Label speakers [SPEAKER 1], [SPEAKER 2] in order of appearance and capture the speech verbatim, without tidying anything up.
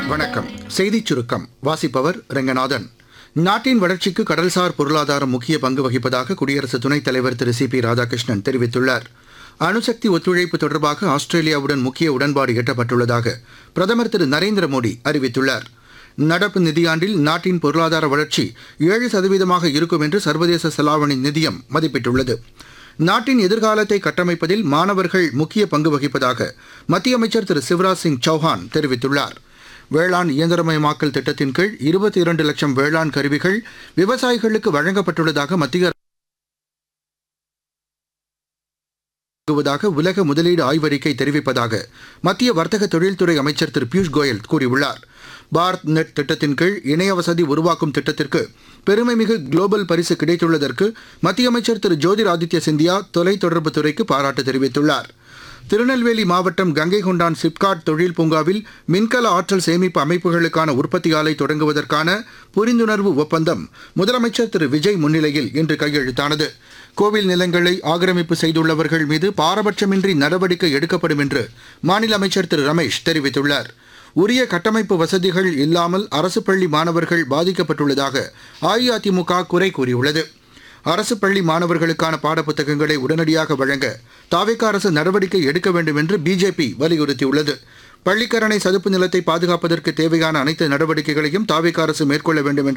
[SPEAKER 1] வணக்கம். செய்திச் சுருக்கம் வாசிப்பவர் ரெங்கநாதன். நாட்டின் வளர்ச்சிக்கு கடல்சார் பொருளாதாரம் முக்கிய பங்கு வகிப்பதாக குடியரசு துணைத் தலைவர் திரு சி பி ராதாகிருஷ்ணன் தெரிவித்துள்ளார். அணுசக்தி ஒத்துழைப்பு தொடர்பாக ஆஸ்திரேலியாவுடன் முக்கிய உடன்பாடு எட்டப்பட்டுள்ளதாக பிரதமர் திரு நரேந்திர மோடி அறிவித்துள்ளார். நடப்பு நிதியாண்டில் நாட்டின் பொருளாதார வளர்ச்சி ஏழு சதவீதமாக இருக்கும் என்று சர்வதேச செலாவணி நிதியம் மதிப்பிட்டுள்ளது. நாட்டின் எதிர்காலத்தை கட்டமைப்பதில் மாணவர்கள் முக்கிய பங்கு வகிப்பதாக மத்திய அமைச்சர் திரு சிவராஜ் சிங் சௌஹான் தெரிவித்துள்ளார். வேளாண் இயந்திரமயமாக்கல் திட்டத்தின் கீழ் இருபத்தி இரண்டு லட்சம் வேளாண் கருவிகள் விவசாயிகளுக்கு வழங்கப்பட்டுள்ளதாக மத்திய உலக முதலீடு ஆய்வறிக்கை தெரிவிப்பதாக மத்திய வர்த்தக தொழில்துறை அமைச்சர் திரு பியூஷ் கோயல் கூறியுள்ளார். பாரத் நெட் திட்டத்தின் கீழ் இணைய வசதி உருவாக்கும் திட்டத்திற்கு பெருமைமிகு குளோபல் பரிசு கிடைத்துள்ளதற்கு மத்திய அமைச்சர் திரு ஜோதிராதித்ய சிந்தியா தொலைத்தொடர்பு துறைக்கு பாராட்டு தெரிவித்துள்ளார். திருநெல்வேலி மாவட்டம் கங்கை கொண்டான் சிப்காட் தொழில் பூங்காவில் மின்கல ஆற்றல் சேமிப்பு அமைப்புகளுக்கான உற்பத்தி ஆலை தொடங்குவதற்கான புரிந்துணர்வு ஒப்பந்தம் முதலமைச்சர் திரு விஜய் முன்னிலையில் இன்று கையெழுத்தானது. கோவில் நிலங்களை ஆக்கிரமிப்பு செய்துள்ளவர்கள் மீது பாரபட்சமின்றி நடவடிக்கை எடுக்கப்படும் என்று மாநில அமைச்சர் திரு ரமேஷ் தெரிவித்துள்ளார். உரிய கட்டமைப்பு வசதிகள் இல்லாமல் அரசு பள்ளி மாணவர்கள் பாதிக்கப்பட்டுள்ளதாக அஇஅதிமுக குறை கூறியுள்ளது. அரசு பள்ளி மாணவர்களுக்கான பாடப்புத்தகங்களை உடனடியாக வழங்க தாவேகா அரசு நடவடிக்கை எடுக்க வேண்டும் என்று பிஜேபி வலியுறுத்தியுள்ளது. பள்ளிக்கரணை சதுப்பு நிலத்தை பாதுகாப்பதற்கு தேவையான அனைத்து நடவடிக்கைகளையும் தாவேகா அரசு மேற்கொள்ள வேண்டும் என்று